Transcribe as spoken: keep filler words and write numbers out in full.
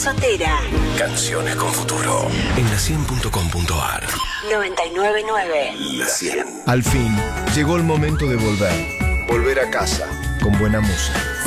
Sotera. Canciones con futuro. En la cien punto com punto ar. noventa y nueve punto nueve. La cien. Al fin, llegó el momento de volver. Volver a casa, con buena música.